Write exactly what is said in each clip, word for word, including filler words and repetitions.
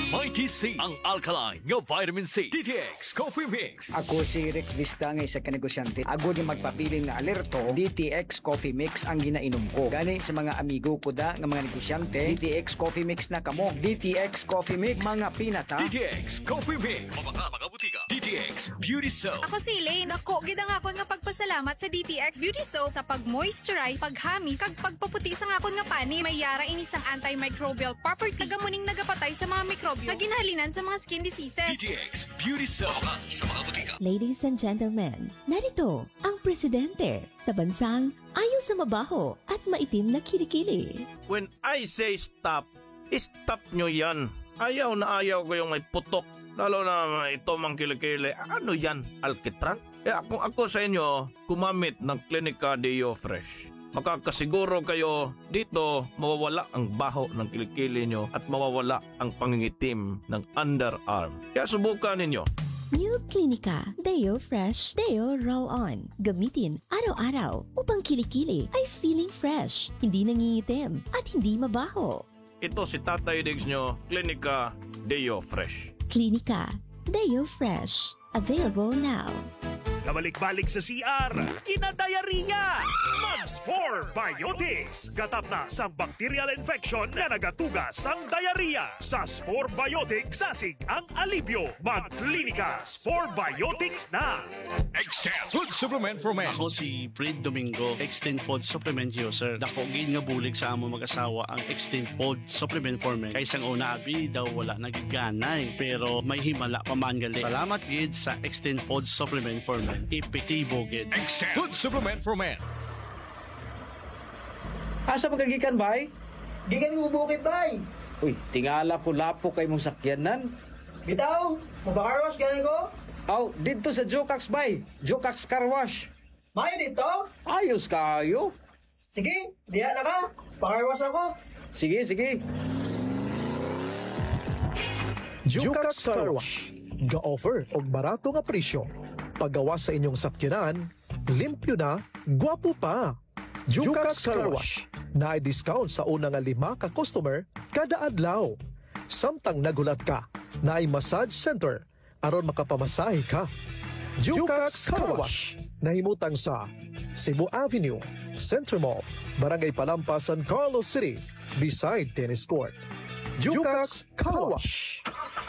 Mighty C, ang alkaline nga vitamin C. D T X Coffee Mix. Ako si Rick Vista nga isa ka negosyante. Ako di magpapiling na alerto, D T X Coffee Mix ang ginainom ko. Gani sa mga amigo ko da nga mga negosyante, D T X Coffee Mix na kamo. D T X Coffee Mix, mga pinata. D T X Coffee Mix. Mabaka mga butika. D T X Beauty Soap. Ako si Elaine. Ako, gida nga ako nga pagpasalamat sa D T X Beauty Soap sa pag-moisturize, paghamis, kag pagpaputi sa nga ako nga pani. May yara inisang antimicrobial property. Tagamuning nagapatay sa mga mikrobyo. Naginhalinan sa mga skin diseases. D T X Beauty Soap. Mabaka sa mga butika. Ladies and gentlemen, narito ang presidente sa bansang ayaw sa mabaho at maitim na kilikili. When I say stop, stop nyo yan. Ayaw na ayaw ko yung may putok. Lalo na ito mang kilikili. Ano yan? Alkitran? Kaya kung ako sa inyo, kumamit ng Clinica Deo Fresh. Makakasiguro kayo dito mawawala ang baho ng kilikili nyo at mawawala ang pangingitim ng underarm. Kaya subukan ninyo. New Clinica Deo Fresh Deo Roll-On. Gamitin araw-araw upang kilikili ay feeling fresh, hindi nangingitim at hindi mabaho. Ito si Tatay Diggs nyo, Clinica Deo Fresh. Clinica Deo Fresh. Available now. Kabalik-balik sa C R, kinadayariya! Mags four Biotics. Gatap na sa bacterial infection na nagatugas ang diarrhea. Sa Spore Biotics, dasig ang alibyo. Mag-klinika, Spore Biotics na! Extend Food Supplement for Men. Ako si Fred Domingo, Extend Food Supplement User. Dako gin nga bulig sa amo mag-asawa ang Extend Food Supplement for Men. Kaysang una abi daw wala nagiganay, pero may himala pa man gali. Salamat gid sa Extend Food Supplement for Men. Epektibo gid. Extend Food Supplement for Men. Asa magagikan bay? Gikan ko bukid bay. Uy, tingala ko lapo kay mong sakyanan. Bitaw, mabakarwas galing ko. Aw, dito sa Jokax bay. Jokax Car Wash. May dito. Ayos kayo. Sige, diya na ka. Pakarwas ako. Sige, sige. Jukax Car Wash. Ga-offer og barato nga presyo. Paggawa sa inyong sakyanan, limpyo na, gwapo pa. Jukax Car Wash. Na ay discount sa una nga lima ka customer kada adlaw. Samtang nagulat ka, na ay massage center aron makapamasahe ka. Jukax Car Wash. Nahimutang sa Cebu Avenue, Center Mall, Barangay Palampas, San Carlos City, beside tennis court. Jukax Car Wash.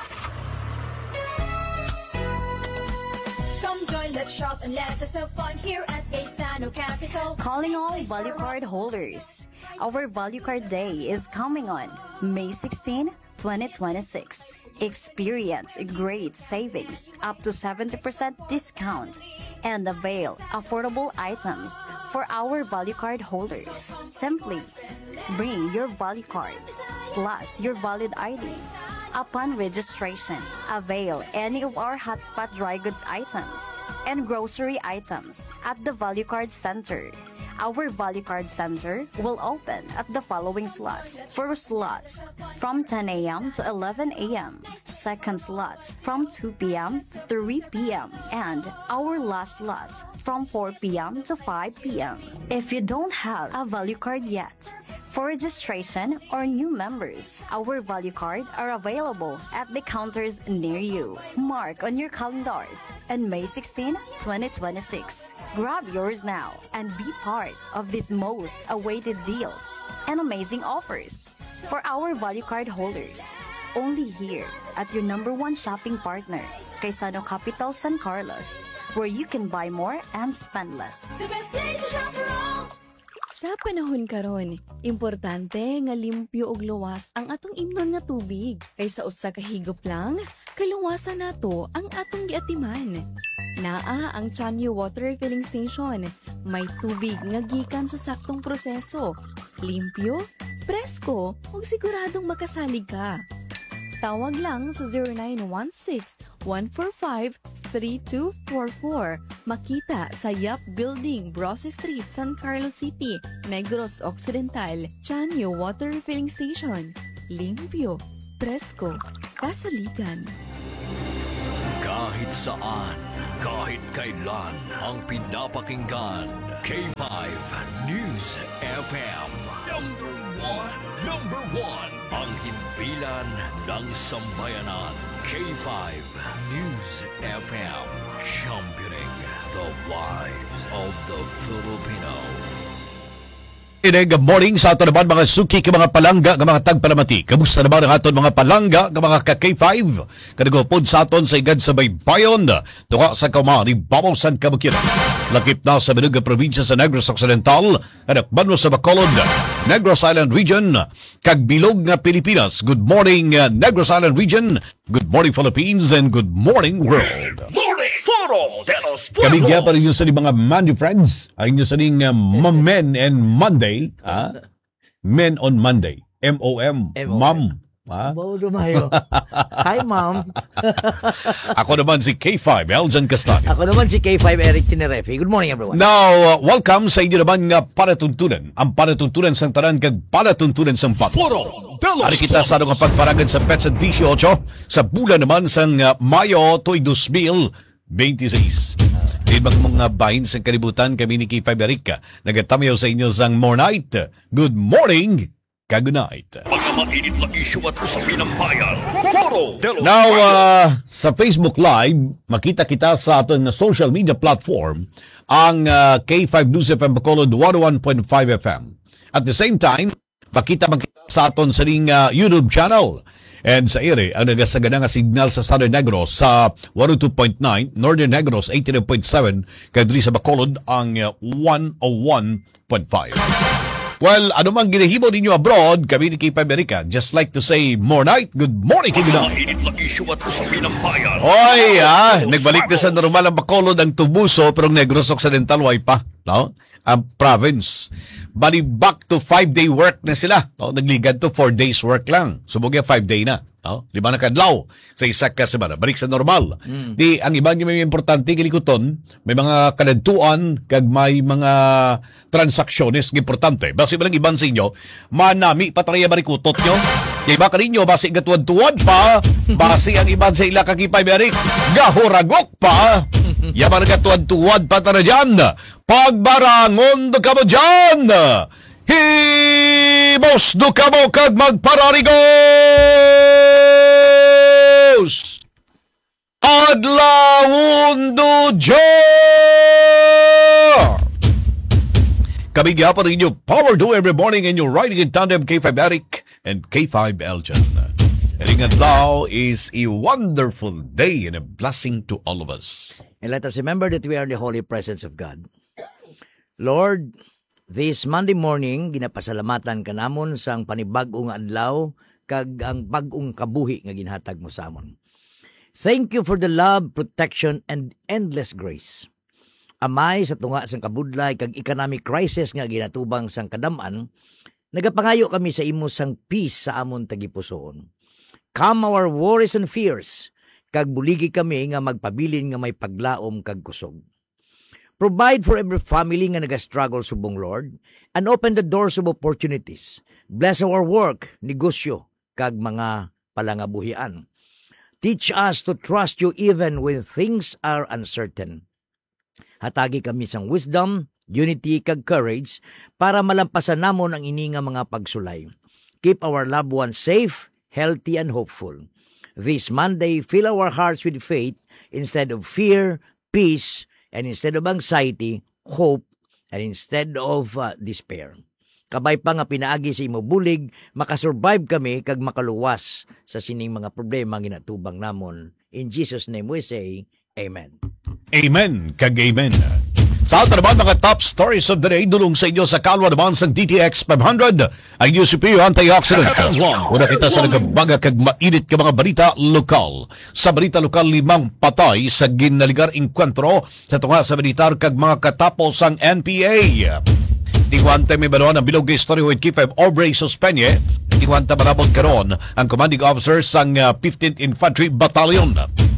Let's shop and let us have fun here at Gaisano Capital. Calling all value card holders. Our value card day is coming on May sixteenth, twenty twenty-six. Experience great savings up to seventy percent discount and avail affordable items for our value card holders. Simply bring your value card plus your valid I D. Upon registration, avail any of our hotspot dry goods items and grocery items at the Value Card Center. Our Value Card Center will open at the following slots. First slot from ten a.m. to eleven a.m. Second slot from two p.m. to three p.m. And our last slot from four p.m. to five p.m. If you don't have a value card yet, for registration or new members, our value card are available at the counters near you. Mark on your calendars on May sixteenth, twenty twenty-six. Grab yours now and be part of these most awaited deals and amazing offers for our value card holders. Only here at your number one shopping partner, Gaisano Capital San Carlos, where you can buy more and spend less. The best place to shop around. Sa panahon karon, importante nga limpyo og luwas ang atong imnon nga tubig. Kaysa usa ka higop lang, kaluwasan nato ang atong giatiman. Naa ang Chanyo Water Refilling Station. May tubig nga gikan sa saktong proseso. Limpyo, presko, ug siguradong makasalig ka. Tawag lang sa zero nine one six, one four five, three two four four. Makita sa Yap Building, Brose Street, San Carlos City, Negros Occidental. Chanyo Water Refilling Station. Limpyo, presko, kasaligan. Kahit saan, kahit kailan, ang pinapakinggan. K five News F M. Number one. one. Number one. Ang himpilan ng sambayanan. K five News F M. Championing the lives of the Filipino. Good morning sa ato naman mga suki ka mga palangga ka mga tagpalamati. Kamusta naman ang aton mga palangga ka mga ka-K five? Kanagopod sa aton sa igad sa baybayon. Tuka sa kamani, Babaw-san Kabukiran. Lakip na sa Benuga probinsya sa Negros Occidental. Anak sa Bacolod, Negros Island Region. Kagbilog nga Pilipinas. Good morning uh, Negros Island Region. Good morning Philippines and good morning world. Kami kaya pa rin yung sa mga Monday friends. Ang inyo sa ning uh, Men and Monday. Ah? Men on Monday. M O M. Mom. Ah? Hi, Mom. Ako naman si K five, Eljan Castaño. Ako naman si K five, Eric Tinerefi. Good morning, everyone. Now, uh, welcome sa inyo naman nga palatuntunan. Ang palatuntunan sang tanan kag palatuntunan sang pat. Ari kita sa nga pagparagan sa Petsa eighteen sa bulan naman sang uh, Mayo toy twenty twenty-six. Di ba mga bahin sa kalibutan kami ni K five Eric nagatamayaw sa inyo sang mornight. Good morning, good night. Mga mainit na issue at usapin ng bayan. Foro de los Now, uh, sa Facebook Live, makita kita sa ating social media platform ang uh, K five News F M Bacolod one oh one point five F M. At the same time, makita makita sa aton sa ring uh, YouTube channel. And sa ere, ang nagasagana nga signal sa Southern Negros sa one oh two point nine, Northern Negros eighty-nine point seven, kadri sa Bacolod ang uh, one oh one point five. Well, ano mang ginahimo ninyo abroad, kami ni K five America, just like to say, more night, good morning, good night. mainit na issue at usapin ng bayan. Oy, ah, nagbalik na sa normal ang Bacolod ang Tubuso, pero Negros Occidental, way pa, no? Ang province. Bali, back to five-day work na sila. No? Nagligad to four days work lang. Subog yung five-day na. No? Lima na kadlaw sa isa ka semana. Balik sa normal. Mm. Di, ang iba niyo may importante, kilikuton, may mga kalantuan, kag may mga transaksyonez importante. Basi ba lang iban sa inyo, manami patraya barikutot nyo? Kaya iba ka ninyo, basi gatuwad-tuwad pa, basi ang iban sa ila kakipay merik, gahuragok pa, yaman gatuwad-tuwad pa tara dyan, pagbarangon do ka mo dyan, hibos do ka mo kag magpararigos, adlawon do dyan. Kami gyapon ninyo, Power Do every morning and you're riding in tandem K five Eric and K five Eljan. And adlaw is a wonderful day and a blessing to all of us. And let us remember that we are in the holy presence of God. Lord, this Monday morning, ginapasalamatan ka namon sang panibag-ong adlaw kag ang bag-ong kabuhi nga ginhatag mo sa amon. Thank you for the love, protection, and endless grace. Amay sa tunga sang kabudlay kag economic crisis nga ginatubang sang kadam-an, nagapangayo kami sa imo sang peace sa amon tagipusoon. Calm our worries and fears, kag buligi kami nga magpabilin nga may paglaom kag kusog. Provide for every family nga nagastruggle subong Lord, and open the doors of opportunities. Bless our work, negosyo, kag mga palangabuhian. Teach us to trust you even when things are uncertain. Hatagi kami sang wisdom, unity, kag courage para malampasan namon ang ini nga mga pagsulay. Keep our loved ones safe, healthy, and hopeful. This Monday, fill our hearts with faith instead of fear, peace, and instead of anxiety, hope, and instead of uh, despair. Kabay pa nga pinaagi sa imo bulig, makasurvive kami kag makaluwas sa sining mga problema ginatubang namon. In Jesus' name we say, Amen. Amen kag amen. Sa ato naman mga top stories of the day, dulong sa inyo sa kalwa naman sa D T X five hundred, ang U C P antioxidant. Una kita sa nagabaga kag mainit ka mga balita lokal. Sa balita lokal, limang patay sa ginaligar inkwentro sa tunga sa militar kag mga katapos ang N P A. Tingwanta may banuan ang bilog history with K five Aubrey Suspenye. Tingwanta manabot karon ang commanding officer sang uh, fifteenth Infantry Battalion.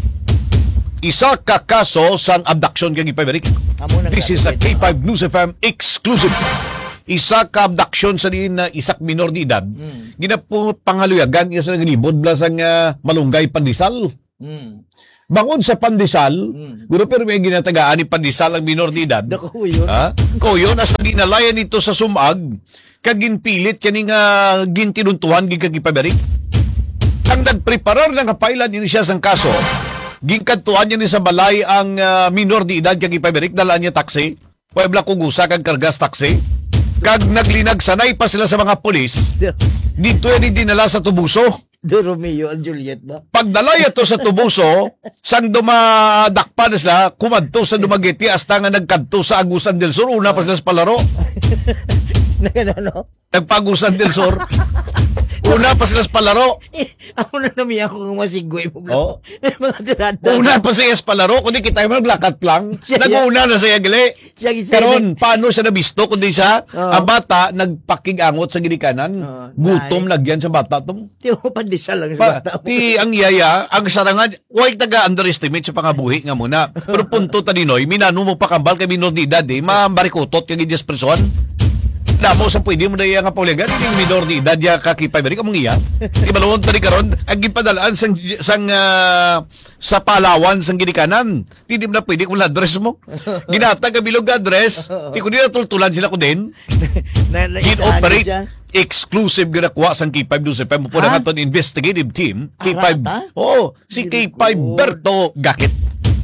Isa ka kaso sang abduction kang ipamirik. This is a K five News F M exclusive. Isa ka abduction sa din na uh, isak minor de edad. Mm. Ginapo pangaluyagan iya sa nagilibod bla sang uh, malunggay pandisal. Mm. Bangod sa pandesal, guro pero may ginatagaan ni pandesal ang minor de edad. Dako yun. Ha? Ko yun, as ginalayan nito sa sumag, kaginpilit kaning uh, gintinuntuhan, gikagipaberik. Ang nagpreparar ng kapailan din siya sang kaso, ginkadtuan niya ni sa balay ang uh, minor de edad kagipaberik, dala niya taxi, puebla kugusa kag kargas taxi, kag naglinag sanay pa sila sa mga pulis, dito yan dinala sa Tubuso. Do Romeo and Juliet ba? Pagdalay ito sa Tubuso, sang dumadakpa na sila, kumadto sa Dumaguete, hasta nga nagkadto sa Agusan del Sur, una pa sila sa palaro. Nagano? Nagpagusan del Sur. Una pa sila sa palaro. Ako na namiya ko ng masigway mo. Oh. Mga tirada. Una pa siya sa palaro, kundi kita yung maglakat lang. Nag-una na siya gali. Karon, paano siya nabisto, kundi siya, Oh. ang bata, nagpakigangot sa ginikanan. Oh, Gutom, nagyan sa bata. Tum. Di mo pandesal lang sa Pa, bata mo. ti ang yaya, ang sarangan, huwag taga-underestimate sa pangabuhi nga muna. Pero punto taninoy, minano mo pa kambal kay minor de edad eh, maambarikutot kag idyas person. Damo sa pwede mo na iya nga pauligan, yung minor de edad ya kakipay, bari ka mong iya. Di balawon tani karon ang gipadalaan sang, sang uh, sa Palawan, sang ginikanan. Hindi mo na pwede kung address mo. Ginata ka bilog address, di ko nila tultulan sila ko din. Gin-operate. Exclusive ginakuha sang K five Lucifer mo po na aton investigative team K five. Oh, si K five Berto Gakit.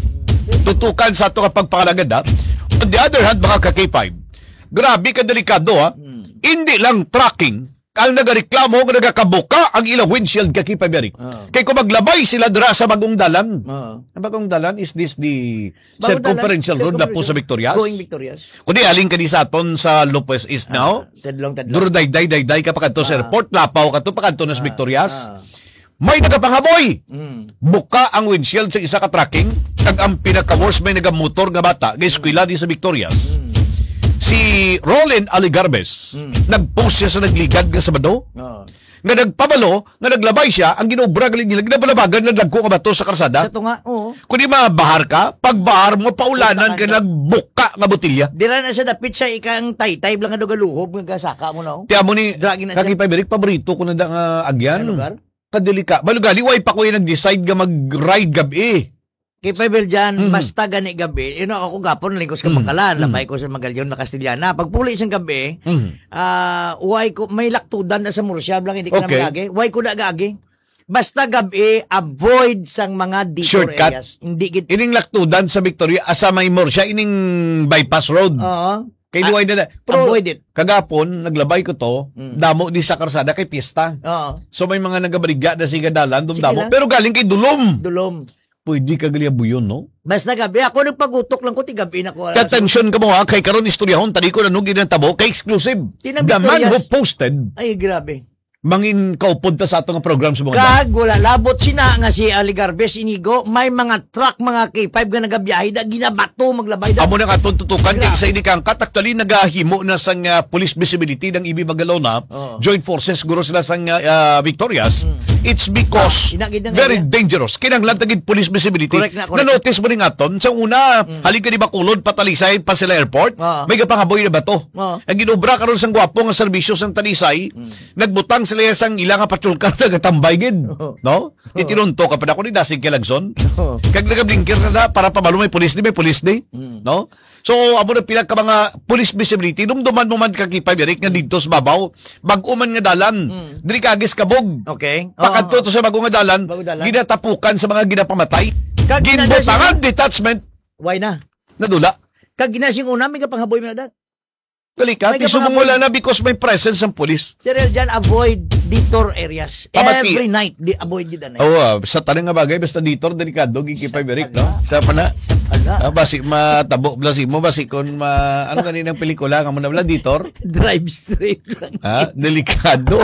Tutukan sa ato nga pagpangalagad ha. On the other hand, mga ka K five, grabe ka delikado ha. Hmm. Hindi lang tracking ang nagareklamo nga nagakabuka ang ilang windshield ka K five Eric. Uh. Kay kung maglabay sila dira sa Bagong Dalan. Uh. Ang Bagong Dalan is this the circumferential road na po sa Victorias? Going Victorias. Kundi aling ka di sa aton sa Lopez East now. Uh, tadlong tadlong. Duro day-day day-day ka pa kadto sa airport, lapaw ka to pa kadto na sa Victorias. Uh. May nagapanghaboy. Mm. Buka ang windshield sa isa ka tracking, kag ang pinaka-worst may nagamotor nga bata, gay eskwela di sa Victorias. Mm. Si Roland Aligarbes, mm. nag-post siya sa nagligad nga Sabado, oh. nga nagpabalo, nga naglabay siya, ang ginobra galing nila, ginabalabagan, nagdagko ka ba to sa karsada? Sa tunga, oo. Kung di mabahar ka, pagbahar mo, paulanan ka, nagbuka nga botilya. Dira na siya dapit siya, ikang tay-tay, lang nga dogaluhob, nga saka mo na. Tiya mo ni, kakipay Berik, paborito ko na da nga agyan. Kadilika. Balugali, way pa ko yung nag-decide nga mag-ride gabi. Kay Pebel dyan, mm. basta gani gabi, yun ako gapon, nalingkos ka Bangkalan, mm. labay ko sa Magalyon na Castellana. Pagpuli isang gabi, mm. uh, way ko, may laktudan na sa Murcia, lang hindi ka okay. na magagi. Way ko na gagi. Basta gabi, avoid sang mga detour shortcut areas. Hindi git. Ining laktudan sa Victoria, asa may Murcia, ining bypass road. Oo. Kay uh, na na. Pero, avoid it. Kagapon, naglabay ko to, mm. damo di sa karsada kay pista. Oo. So may mga nagabaligya na siga dalan, dum-damo. Pero galing kay Dulom. Dulom. Pwede ka galiabuyon, no? Basta gabi, ako nagpagutok lang ko, ti gabi na ko. Tatensyon ka mo ha, kay karon istoryahon, tadi ko na nung ginatabo, kay exclusive. The man who posted. Ay, grabe. Mangin kaupod ta sa atong program sa mga kag wala labot sina nga si Aligarbes Inigo, may mga truck, mga K five nga nagabiyahe da, ginabato maglabay da. Amo nang atong tutukan kay isa ini kang kat actually nagahimo na sang uh, police visibility ng I B Magalona, oh. Joint Forces guro sila sang uh, Victorias. Mm. It's because ah, very area. Dangerous. Kinanglan tagid police visibility. Correct na, correct. Na-notice mo ning aton sa una, mm. halika di Bacolod patalisay pa sila airport. Oh. May gapangaboy na bato. Oh. Ang ginobra karon sang gwapo nga serbisyo sang Talisay, mm. nagbutang sila sang ilang nga patrol car nagatambay gid. Oh. No? Oh. Itinunto ka pa na ko ni dasig Kelagson. Oh. Kag nagablinker na da para pabalo may police ni may police ni. Mm. No? So amo na pila ka mga police visibility dumduman mo man ka kipay Eric nga didto sa babaw bag-o man nga dalan. Mm. Diri kagis kabog. Okay. Pakadto to sa bago nga dalan, dalan, ginatapukan sa mga ginapamatay. Ginbutangan detachment. Why na? Nadula. Kag ginasing una may kapanghaboy mo na dat. Kalikat, isumong wala na because may presence ng police. Sir Eljan, avoid detour areas. Pamati. Every night, di avoid yun na. Oo, uh, sa tanong nga bagay, basta detour, delikado, gikipay Berik, no? Sa pana. Sa pana. Uh, basi, matabo, basi mo, basi, kung ma, ano kaninang pelikula, nga mo na wala, detour? Drive straight lang. Ha? Delikado.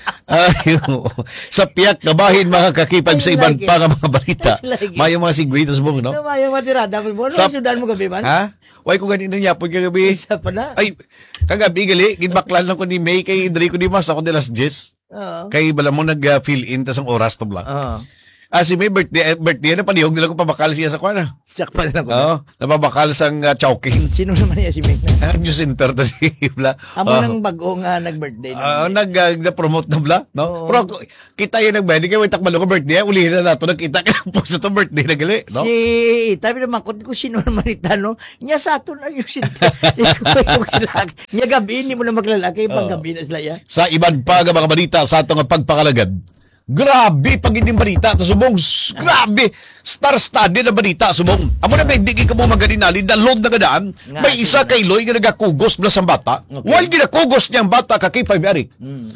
Ay, sa piyak, kabahin, mga kakipag sa ibang like pa mga balita. Like Mayong mga sigwitos mo, no? No, mayong matirada mo. Ano sa sudan mo gabi man? Ha? Way ko ganito niya po kagabi. Isa pa na. Ay, kagabi gali, ginbaklan lang ko ni May kay Dre ko di mas ako de las Jess. Uh-huh. Kay bala mo nag-fill in tas ang oras to blank. Uh-huh. Ah, si May birthday, eh, birthday na panihog nila kung pabakal siya sa kwana. Tsak pa rin ako. Oo, napabakal sang uh, chowking. Sino naman niya si May? Ah, News Center to si Bla. Amo Oh. nang bago nga nag-birthday. Ah, nag uh, na-promote na Bla, no? Pero ako, kita yun nag-birthday kayo, takman ko birthday, ulihin na nato nakita ka po sa to birthday na gali, no? Si Ita, pinamakot ko sino naman ita, no? Nya sa ato na yung sinta. Nya gabi, hindi mo na maglalaki, pag gabi na sila yan. Sa iban pa nga mga balita sa atong pagpakalagad. Grabe pag hindi balita sa subong. Grabe. Star-studded na balita subong. Amo na may digi ka mo magalinali dalog na gadaan. May isa kay Loy nga nagakugos blas ang bata. Okay. While ginakugos niyang bata ka kay Five Eric. Mm.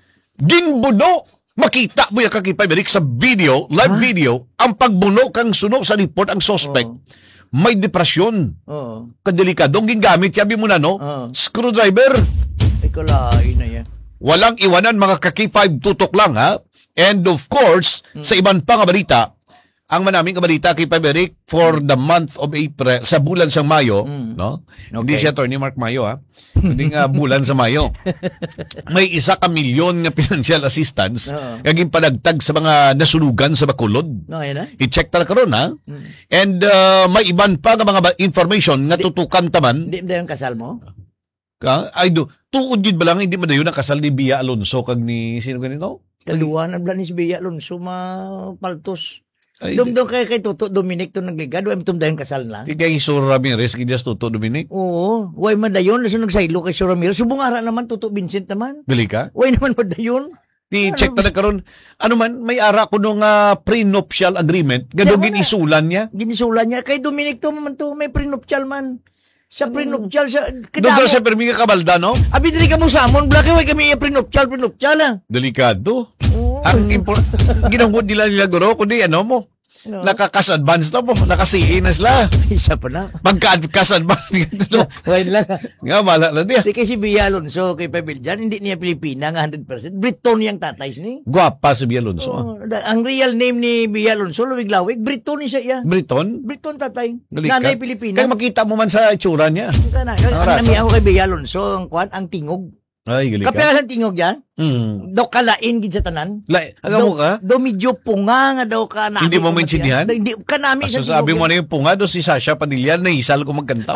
Ginbuno. Makita mo yung kay Five Eric sa video, live huh? video, ang pagbuno kang suno sa report ang suspect. Oh. May depresyon. Oo. Kadelikadong gingamit yabi mo na no. Oh. Screwdriver. Ikaw lain na yan. Walang iwanan mga kaki five tutok lang ha. And of course, mm. sa ibang pang balita, ang manaming kabalita kay Five Eric for the month of April, sa bulan sa Mayo, mm. no? Okay. Hindi si Attorney Mark Mayo ha. Hindi nga bulan sa Mayo. May isa ka milyon nga financial assistance uh-huh. kaging panagtag sa mga nasulugan sa Bacolod. No, yan na. I-check ta karon ha. Mm. And uh, may iban pa nga mga information nga tutukan taman. Hindi mo yung kasal mo? Ka, ay do. Tuod yun ba lang, hindi mo na yun ang kasal ni Bia Alonso kag ni sino ganito? Kaluwa na blan ni si Bia Alonso mapaltos. Dum-dum kay kay Toto Dominic to nagligad, way tumdayon kasal na. Ti kay Sir Ramirez kay just Toto Dominic. Oo, way madayon lason nagsaylo kay Sir Ramirez. Subong ara naman Toto Vincent naman. Dili ka? Way naman madayon. Ti check ta karon. Ano man may ara ko nung uh, prenuptial agreement, gadto ginisulan niya. Ginisulan niya kay Dominic to man to may prenuptial man. Sa prenuptial sa kadamo. Doon sa permi ka kabalda, no? Abi dili ka mo samon, blaki way kami prenuptial, prenuptial ah. Delikado. Oh. Ang import ginungod nila nila guro kundi ano mo. No. Nakakas-advance na po. Nakasiin na sila. Isa pa na. Magka-advance nito. Ngayon lang. Nga, mala na niya. Di kasi Bia Alonso kay Pavel dyan, hindi niya Pilipina nga one hundred percent. Briton niyang tatay ni. Guwapa si Bia Alonso. Oh, ah. Ang real name ni Bia Alonso, Luwig-Lawig, Briton siya iya. Briton? Briton tatay. Galika. Nanay Pilipina. Kaya makita mo man sa itsura niya. Ang nami ako kay Bia Alonso, ang kwan, ang tingog. Ay, galika. Kapila sa tingog yan? Mm. Daw kalain gid sa tanan. Lai, aga mo ka? Daw medyo punga nga daw ka nami. Hindi mo maintindihan? Hindi ka nami sa tingog. Sabi mo na yung punga do si Sasha Padilla na isal ko magkanta.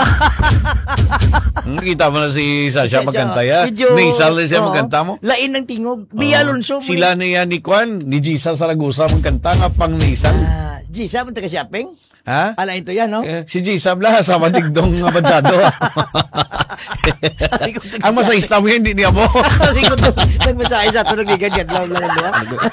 Nakita mo na si Sasha magkanta ya. Naisal na siya magkanta mo. Lain ng tingog. Bia Alonso. Sila na yan ni Kwan, ni Gisa Saragosa magkanta nga pang naisal. Ah, Gisa man taga Siapeng? Ha? Ala ito yan, no? Eh, si Gisab lah sama digdong nga badsado. Ang masayista mo hindi niya mo. Nagmasay sa ito, nagligad-gad lang lang lang.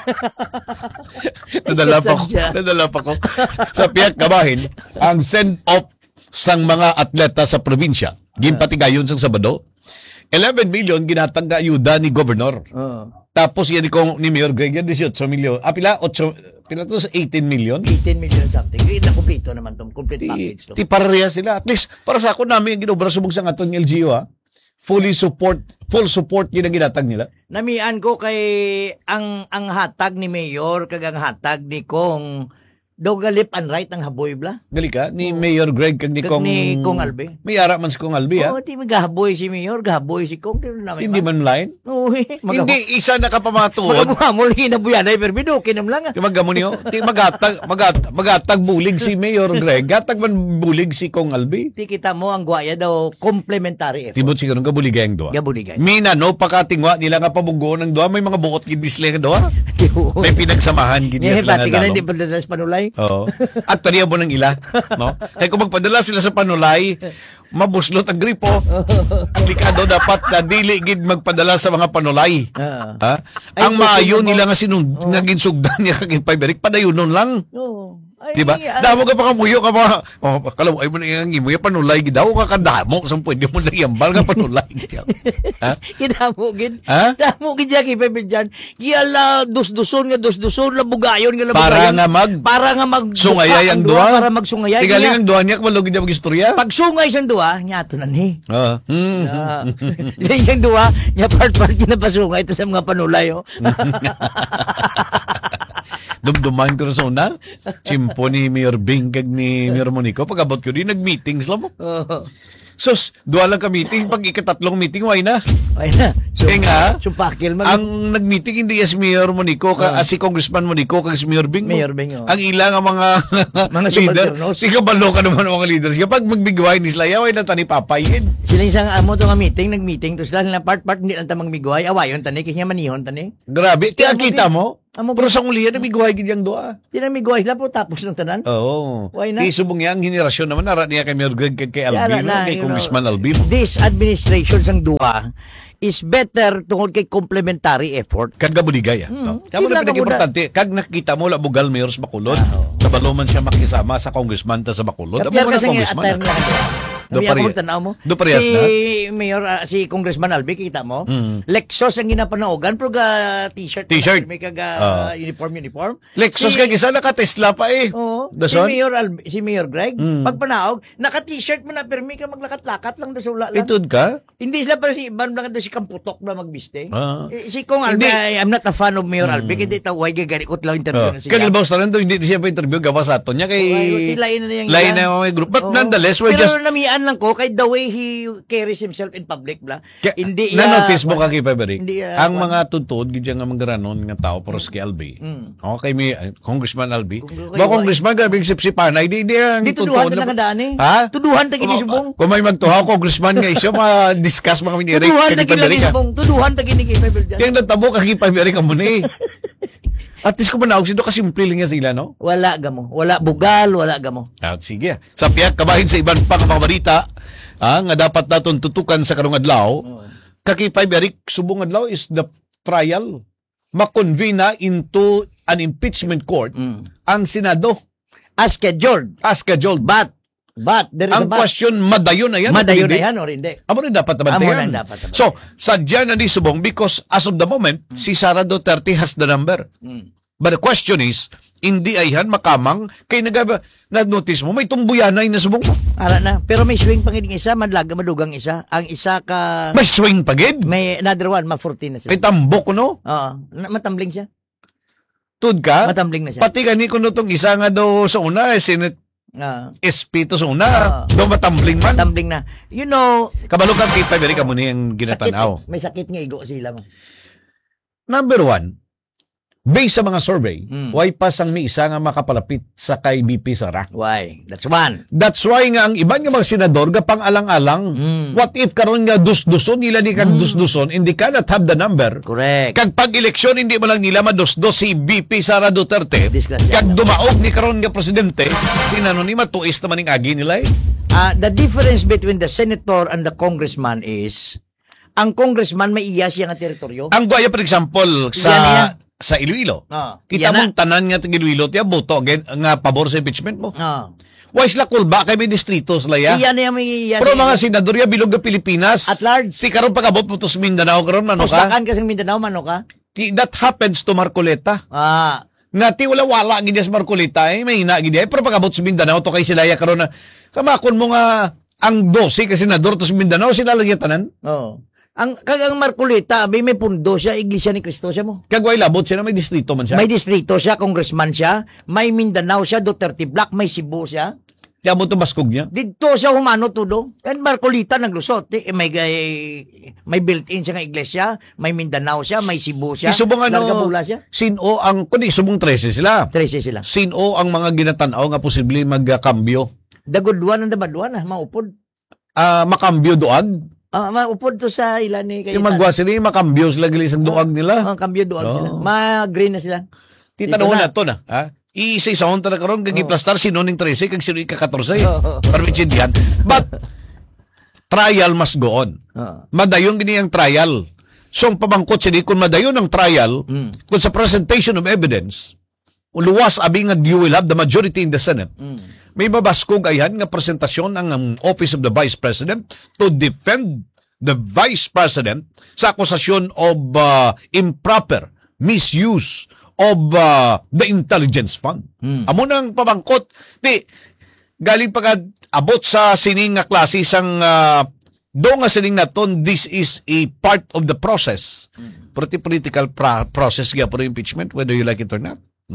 Nadala pa ko. Nadala pa ko. Sa Piyak Kabahin, ang send-off sang mga atleta sa probinsya. Ginpatigayon sang Sabado. eleven million ginatang ayuda ni Governor. Oo. Tapos yan kong ni Mayor Greg, yan eighteen million. Ah, pila? eight, pila to sa eighteen million? eighteen million something. Ito na kumplito naman to. Complete package to. Ti pareha sila. At least, para sa ako namin, ginobra subong sa aton ng L G U, ha? Fully support, full support yun ang ginatag nila. Namian ko kay ang ang hatag ni Mayor, kag ang hatag ni Kong, daw galip and right ang haboy bla. Gali ka? Ni oh. Mayor Greg kag ni Kong... Ni Kong Albe. May ara man si Kong Albe, ha? Oo, oh, di magahaboy si Mayor, gahaboy si Kong. Hindi man line? Oo, eh. Hindi, isa nakapamatuod. Magabuhamol, hinabuyan ay perbido, kinam lang. Magamo niyo, ti magatag, magatag, magatag bulig si Mayor Greg, gatag man bulig si Kong Albe. Ti kita mo, ang guaya daw, complementary effort. Tibot siguro, gabuligay ang doa. Gabuligay. Mina, no, pakatingwa nila nga pabunggo ng doa, may mga buot gidis lang ang doa. May pinagsamahan gidis lang ang doa. Hindi pa dala sa panulay. Oo. At tariya mo ng ila, no? Kaya kung magpadala sila sa panulay, mabuslot ang gripo. Ang likado dapat na dili gid magpadala sa mga panulay. Uh, ha? Ang maayo nila nga sinung uh, naging sugdan niya kag Five Eric padayonon lang. Oo. Di ba? Damo ka pa kamuyo ka pa. Oh, kalaw ay mo na ang imo panulay gid daw ka kadamo sa pwede mo na iyambal nga panulay gid. Ha? Kidamo gid. Ha? Damo gid ya kay Five Jan. Kiyala dus-duson nga dus-duson la bugayon nga la bugayon. Para nga mag para nga mag sungayay ang duha. Para magsungayay. Tigaling ang duha niya kung gid mag istorya. Pag sungay sang duha, nyato na ni. Ah. Mm. Uh, siyang duha, nya part-part kinapasungay ito sa mga panulay oh. Dumduman ko na sa una. Simpo ni Mayor Bing kag ni Mayor Monico. Pag-abot ko din, nag-meetings lang mo. Sus, duwa lang ka meeting. Pag ikatatlong meeting, why na? Why na? So, Kaya nga, supakil man. ang nag-meeting hindi as Mayor Monico, ka, Oh. as si Congressman Monico, kag si Mayor Bing. Mayor Bing, oh. Ang ilang ang mga, Mga leader. subalternos. Tika balo ka naman ang mga leaders. Kapag magbigway ni sila, yaway na tani papayin. Sila isang amo to nga meeting, nag-meeting to sila na part-part hindi lang ta magmigway. Awayon tani kaya manihon tani. Grabe. Tiya kita mo? Amo Pero sa ulihan, nabigway gidyang doa. Sila migway sila po tapos ng tanan. Oo. Why not? Di subong yan, ang henerasyon naman, nara niya kay Mayor Greg, kay, kay Kaya Albino, na, kay you Congressman know, Albino. This administration sang duwa is better tungod kay complementary effort. Kag gabuligay, ah. Hmm. No? Kamo na Sila pinag-importante, kag nakita mo, labugal Mayor sa Bacolod, kabalo man siya makisama sa congressman ta sa Bacolod. Amo Kapiyar man kasi ang nga congressman. attire ah. na. Do Nabi pare- ako tanaw mo. do parehas si na? Mayor, ah, si Congressman Albi, kita mo? Mm. Lexus ang ginapanaogan, pero ga t-shirt. T-shirt. May kaga Ah. uniform, uniform. Lexus Si- kag isa naka-Tesla pa eh. Oo. Si Dason? Mayor, Albi, si Mayor Greg, Mm. pag panaog, naka-t-shirt mo na, pero may ka maglakat-lakat lang doon sa ula lang. Itud ka? Hindi sila pero si Iban lang doon si Kamputok na magbiste. Ah. Eh, si Kong Albi, Hindi. I'm not a fan of Mayor Albi, hindi ito, why gagani ko lang interview Oh. na siya. Kag ilbaw sa nando, hindi siya pa interview, gawa sa aton niya kay... Ay, lain na niyang Lain ilan. na mga group. But Oo. nonetheless, we're Pero just... namian lang ko, kay the way he carries himself in public, bla. Hindi Na-notice mo ka kay Paberic, Hindi, ah, ang kwan- mga tutod, gidya nga magaranon nga tao, pero si Albi. Mm. Okay, may uh, Congressman Albi. Kung- Ba, Congressman, gabi sipsipan, ay di, di ang Di tuduhan tutod na lang daan eh. Ha? Tuduhan ta gini subong. Kung may magtuhaw, Congressman nga isyo, ma-discuss mga minirek. Tuduhan ta gini subong. Tuduhan ta gini kay Pabel dyan. Kaya natabo ka kay Paberic ka muna eh. At least kung manaog sino, kasimple lang yan sila, no? Wala gamo. Wala bugal, wala gamo. At sige. Sa piyak, kabahin sa ibang pang mga balita, ah, nga dapat natin tutukan sa karong adlaw, kakipay Eric, subong adlaw is the trial. Makonvene na into an impeachment court ang Senado. As scheduled. As scheduled. But, but, there is ang a but. question, madayon na yan. Madayon o hindi? na yan o hindi? Amo rin dapat naman Amo yan. rin dapat naman. So, sadya na ni subong because as of the moment, si Sara Duterte has the number. Mm. But the question is, hindi ayhan makamang kay nag na-notice mo may tumbuyanay na subong. Ara na. Pero may swing pang isa, madlaga madugang isa. Ang isa ka... May swing pagid. May another one, ma-fourteen na sila. May tambok no? Oo. Na- Matambling siya. Tud ka? Matambling na siya. Pati gani ko no tong isa nga do sa una, eh, Senate Ah. S P to sa una, Ah. do matambling man. Matambling na. You know... Kabalo kang kita, beri ka muna yung Sakit, ginatanaw. may sakit nga igo sila. Man. Number one, based sa mga survey, Hmm. why pa sang may isa nga makapalapit sa kay B P Sara? Why? That's one. That's why nga ang iban nga mga senador gapang alang-alang. Hmm. What if karon nga dus-duson nila ni kag dus-duson, hindi ka not have the number. Correct. Kag pag-eleksyon hindi mo lang nila madus-dos si B P Sara Duterte. Disgrasya. Kag dumaog ni karon nga presidente, tinano ni matuis naman ning agi nila eh. Uh, the difference between the senator and the congressman is, ang congressman may iya siya nga teritoryo. Ang guaya for example sa Yan, yan. sa Iloilo. Ah, Kita yan mong tanan nga tig Iloilo tiya boto again nga pabor sa impeachment mo. Ah. Why sila kulba kay may distrito sila ya? Iya na yan may iya. Pero mga senador ya bilog nga Pilipinas. At large. Ti karon pagabot mo to sa Mindanao karon mano ka? Pustakan kasing Mindanao, mano ka? Ti, that happens to Marcoleta. Ah. Nga ti wala wala gid sa Marcoleta eh may hina gid eh. Pero pagabot sa Mindanao to kay sila ya karon na kamakon mo nga ang twelve ka senador to sa Mindanao sila lang yung tanan. Oo. Ang kagang Marcoleta, may may pundo siya, Iglesia ni Cristo siya mo. Kagway labot siya na may distrito man siya. May distrito siya, congressman siya, may Mindanao siya, Duterte Black, may Cebu siya. Tiya mo to baskog niya. Dito siya humano tudo. And Marcolita naglusot. Eh, may eh, may built-in siya nga iglesia, may Mindanao siya, may Cebu siya. Isubong ano, Largabula siya. sino ang, kundi subong thirteen sila. thirteen sila. Sino ang mga ginatanaw nga posible magkambyo? The good one and the bad one, ah, maupod. Ah, makambyo doag? Ah, maupod to sa ilan ni kayo. Yung magwa sila, makambyo sila gali sa doag nila. Ah, kambyo doag Oh. sila. Ma-green na sila. Titanong na to na, ha? I-isa sa honta na karon kag i-plastar sino ning thirteen kag sino ika-fourteen. Oh. Permitted yan. But trial must go on. Oh. Madayon gini ang trial. So ang pamangkot sini kung madayon ang trial, Mm. kung sa presentation of evidence, luwas abi nga you will have the majority in the Senate. Mm. May mabaskog ayhan nga presentasyon ang um, Office of the Vice President to defend the Vice President sa akusasyon of uh, improper misuse of uh, the intelligence fund. Hmm. Amo nang pabangkot. Di, galing pagad abot sa sining nga klase sang uh, do nga sining naton, this is a part of the process. Hmm. Pretty political pra- process nga po impeachment, whether you like it or not. No?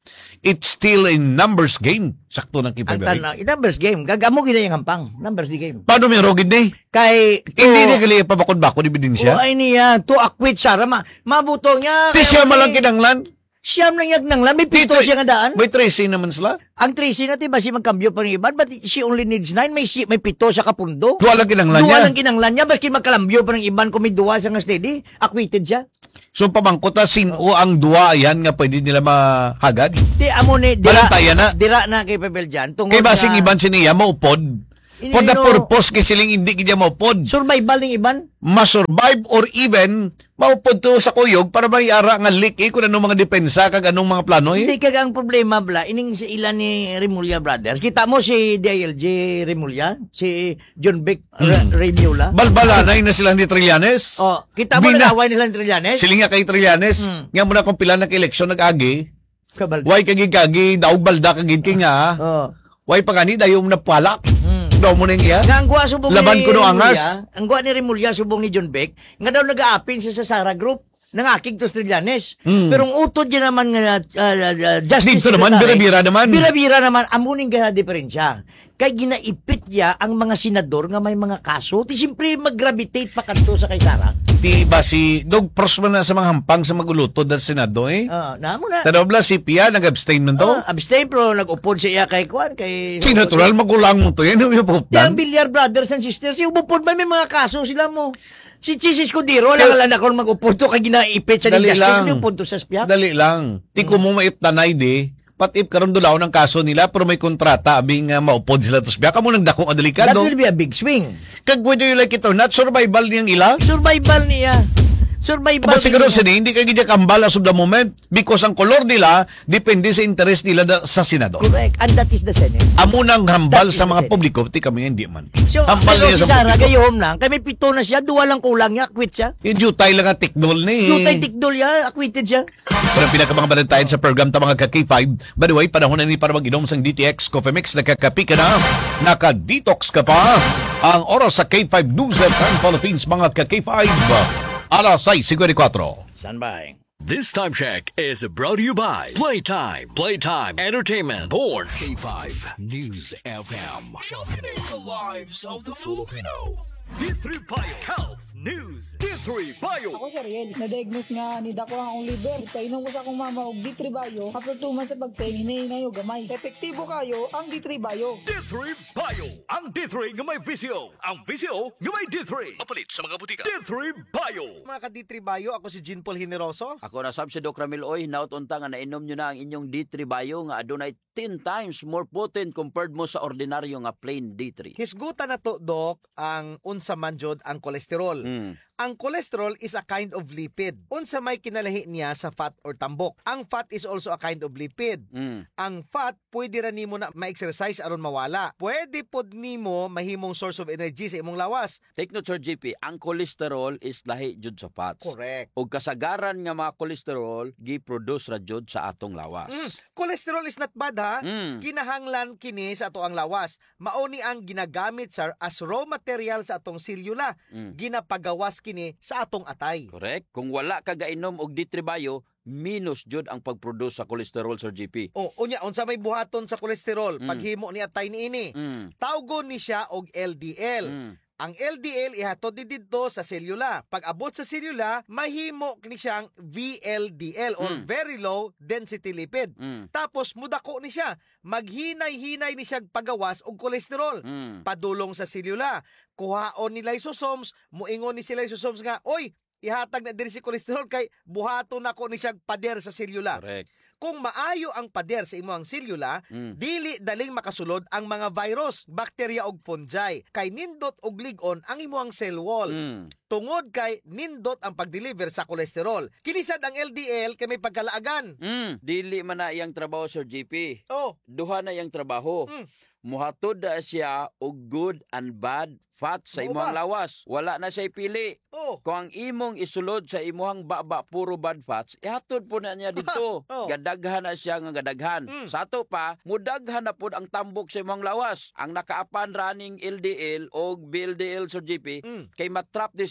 It's still a numbers game. Sakto ng Ang K five. tanaw, numbers game. Gagamo gina yung hampang. Numbers di game. Paano may rogid ni? Kay Hindi niya gali pabakod-bakod ebidensya. O ay niya, to acquit siya. Ma, mabuto niya. Di siya malang kinanglan. Siyam lang yung nanglan. May pito Dito- siya nga daan. May tracing naman sila. Ang Tracy na, diba, si magkambyo pa ng iban, but she only needs nine, may, si, may pito siya kapundo. Duwa lang kinanglan Duwa niya. lang kinanglan niya, baski magkalambyo pa ng iban, kung may duwa siya nga steady, acquitted siya. So pamangkot na sino ang duwa yan nga pwede nila mahagad? Di, amo ni, dira, Balantayan na. dira na kay Pebel dyan. Tungod Kay basing na- iban siniya maupod. Ini- For the no. purpose kay siling hindi kanya maupod. Survival ng iban? Ma-survive or even maupod to sa kuyog para may ara nga leak eh kung anong mga depensa kag anong mga plano eh. Hindi kag ang problema bla, ining si ilan ni Remulla Brothers. Kita mo si D I L J Remulla, si John Beck Mm. Remulla. Balbalanay na silang ni Trillanes. Oh, kita mo Bina- nag-away nila ni Trillanes? Sila nga kay Trillanes. Mm. Nga muna kung pila na eleksyon nag-agi. Kabal. Way kagig kagi daog balda kagid king nga. Oh. Way pagani dayo na palak. Mm. Daw mo ning iya. Nga ang guwa subong Laban ni ko no angas. Remulla, ang guwa ni Remulla subong ni John Beck, nga daw nag-aapin siya sa Sara Group. Nangakig to Trillanes. Mm. Pero ang utod niya naman nga uh, uh, Justice Dito naman, Secretary, bira-bira naman. Bira-bira naman, amuning kaya diferensya. Kay ginaipit niya ang mga senador nga may mga kaso, ti simpre mag-gravitate pa kanto sa kay Sara. Di ba si Dog Prosman na sa mga hampang sa magulutod at Senado eh? Ah, namo na. Tanong bla si Pia nag-abstain man to. Ah, abstain pero nag-upod siya kay Kwan kay Si natural magulang mo to yan yung Yan puptan. Bilyar brothers and sisters, yung upod man may mga kaso sila mo. Si Chis Escudero lang lang ako mag-upod to kay ginaipit siya ni Dali Justice, lang. hindi upod to sa spiak. Dali lang. Di ko mo maiptanay di. Patip karon dulaw ng kaso nila pero may kontrata abing uh, maupod sila to biya kamo nang dakong That delikado. will be a big swing. Kag whether you like it or not, survival niyang ila. Survival niya. Survival But siguro niya. sini hindi kay gidya kambal as of the moment because ang kolor nila depende sa interest nila da, sa Senado. Correct. And that is the Senate. Amo nang hambal That is sa the mga Senate. publiko, ti kami hindi man. So, hambal pero niya si sa Sara, publiko. gayom lang. Kami pito na siya, duwa lang kulang niya, quit siya. Yung jutay lang ang tikdol ni. Jutay tikdol niya, acquitted siya. Pero ang pinakamang balantayan sa program ta mga ka-K five. By the way, panahon na ni para mag-inom sang D T X Coffee Mix. Nakakapi ka na. Naka-detox ka pa. Ang oras sa K five News at Philippines mga ka-K five. Alas seis fifty-four. Standby. This time check is brought to you by Playtime, Playtime Entertainment, Born K five News F M, championing the lives of the Filipino. D three Bio Health News. D three Bio. Ako sa Riel, na-diagnose nga ni Dako ang liver. Painom ko sa akong mama og D three Bio. After two months sa pagtingin, hinahinay o gamay. Epektibo kayo ang D three Bio. D three Bio. Ang D three nga may visyo. Ang visyo nga may D three. Mapalit sa mga butika. D three Bio. Mga ka-D three Bio, ako si Jean Paul Generoso. Ako na sab si Doc Ramil Oy, nautunta nga nainom nyo na ang inyong D three Bio nga adunay ten times more potent compared mo sa ordinaryo nga plain D three. Hisgutan na to, Doc, ang unsa man jud ang kolesterol. Mm. Ang cholesterol is a kind of lipid. Unsa may kinalahi niya sa fat or tambok. Ang fat is also a kind of lipid. Mm. Ang fat, pwede ra nimo na ma-exercise aron mawala. Pwede pod nimo mahimong source of energy sa imong lawas. Take note, Sir G P, ang cholesterol is lahi jud sa fats. Correct. O kasagaran nga mga cholesterol, gi-produce ra jud sa atong lawas. Mm. Cholesterol is not bad ha. Mm. Kinahanglan kini sa ato ang lawas. Mao ni ang ginagamit sir as raw material sa atong selula. Mm. Ginapagawas kini sa atong atay. Correct. Kung wala ka gainom og D three Bio, minus jud ang pag-produce sa cholesterol, Sir G P. O unya unsa may buhaton sa kolesterol Mm. paghimo ni atay niini. Mm. Tawgon ni siya og L D L. Mm. Ang L D L ihatod ni didto sa selula. Pag abot sa selula, mahimo kini siyang V L D L or Mm. very low density lipid. Mm. Tapos mudako ni siya, maghinay-hinay ni siya pagawas og kolesterol. Mm. Padulong sa selula. Kuhaon ni lysosomes, muingon ni si lysosomes nga, oy, ihatag na diri si kolesterol kay buhaton nako ni siya pader sa selula. Correct. Kung maayo ang pader sa imong selula, Mm. dili daling makasulod ang mga virus, bakterya ug fungi. Kay nindot og lig-on ang imong cell wall. Mm. Tungod kay nindot ang pag-deliver sa kolesterol. Kinisad ang L D L kay may pagkalaagan. Mm. Dili man na iyang trabaho, Sir G P. Oh. Duha na iyang trabaho. Mm. Muhatod na siya og good and bad fat sa Oo imong ba? lawas. Wala na siya pili. Oh. Kung ang imong isulod sa imuhang baba puro bad fats, ihatod po na niya dito. Oh. Gadaghan na siya nga gadaghan. Mm. Sa ato pa, mudaghan na pod ang tambok sa imong lawas. Ang nakaapan raning L D L o B L D L, Sir G P, Mm. kay matrap din sila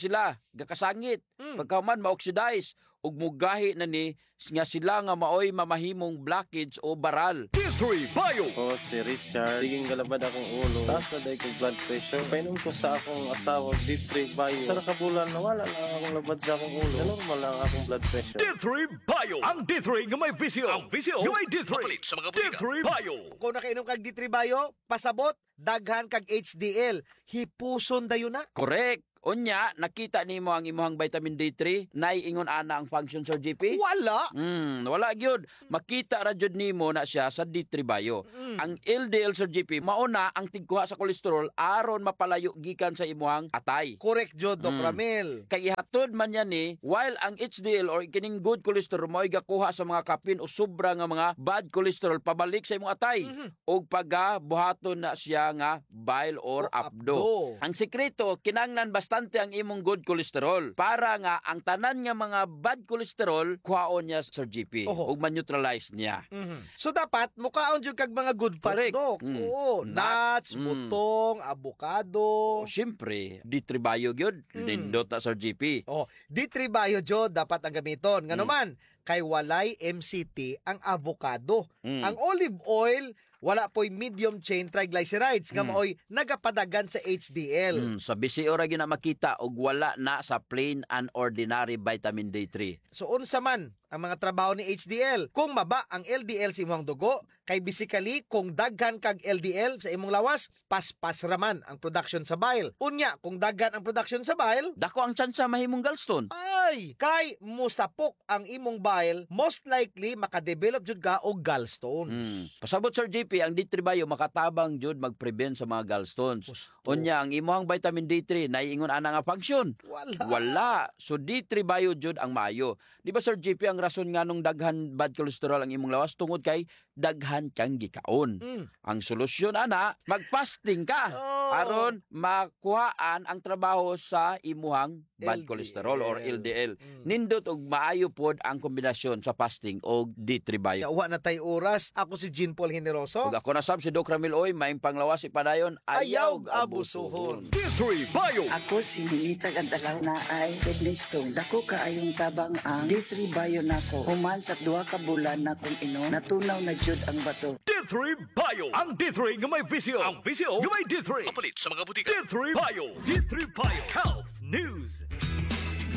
sila gakasangit pagkaman ma-oxidize ug mugahi na ni nga sila nga maoy mamahimong blockage o baral. D three Bio. Ako si Richard. Siging galabad akong ulo. Taas na dahil kong blood pressure. Painom ko sa akong asawa D three Bio. Sa nakabulan na wala na akong labad sa akong ulo. Normal lang akong blood pressure. D three Bio. Ang D three nga may visio. Ang visio nga may D three. Mapalit sa mga D three Bio. Kung nakainom kag D three Bio, pasabot, daghan kag H D L. Hipuson dayon na. Correct. Unya, nakita nimo ang imuhang vitamin D three, naiingon ana ang function Sir G P? Wala. Hmm, wala gyud. Makita ra jud nimo na siya sa D three Bio. Mm. Ang L D L Sir G P mauna ang tigkuha sa kolesterol aron mapalayo gikan sa imuhang atay. Correct jud, Doc Mm. Ramil. Kay ihatod man yan ni, while ang H D L or kining good cholesterol mo'y gakuha sa mga kapin o sobra nga mga bad cholesterol pabalik sa imong atay. Mhm. O pagka buhaton na siya nga bile or apdo. apdo. Ang sekreto, kinanglan bastante ang imong good cholesterol para nga ang tanan nga mga bad cholesterol kuhaon niya Sir G P Oho. ug ma-neutralize niya. Mhm. So dapat mukaon jud kag mga good fats, Correct. Doc. Mm. Oo, nuts, Mm. butong, avocado. O, syempre, D three Bio gyud, Mm. nindot na Sir G P. Oh, D three Bio jud dapat ang gamiton. Mm. Ngano man, kay walay M C T ang avocado. Mm. Ang olive oil wala po'y medium chain triglycerides nga Mm. maoy nagapadagan sa H D L. Mm, sa bisi ora gyud na makita og wala na sa plain and ordinary vitamin D three. So unsa man ang mga trabaho ni H D L? Kung maba ang L D L sa imong dugo, kay basically kung daghan kag L D L sa imong lawas, paspas raman ang production sa bile. Unya, kung daghan ang production sa bile, dako ang tsansa mahimong gallstone. Ay, kay musapok ang imong bile, most likely makadevelop jud ka og gallstones. Mm. Pasabot Sir G P, ang D three Bio makatabang jud mag-prevent sa mga gallstones. Unya ang imong vitamin D three naiingon ana nga function. Wala. Wala. So D three Bio jud ang maayo. Di ba Sir G P ang rason nga nung daghan bad cholesterol ang imong lawas tungod kay daghan kang gikaon. Mm. Ang solusyon ana, mag-fasting ka Oh. aron makuhaan ang trabaho sa imuhang bad L D L. cholesterol or L D L. Mm. Nindot og maayo pod ang kombinasyon sa fasting og D three Bio. Yawa na tay oras. Ako si Jean Paul Generoso. Ug ako na sab si Doc Ramil Oy, maing panglawas ipadayon ayaw Ayaw abusuhon. D three Bio. Ako si Ninita Gandalaw na ay kidney stone. Dako kaayong tabang ang D three Bio nako. Human sa duha ka bulan na kung ino, natunaw na jud ang bato. D three Bio. Ang D three nga may visio. Ang visio nga may D three. Mapalit sa mga butika. D three Bio. D three Bio. Health News.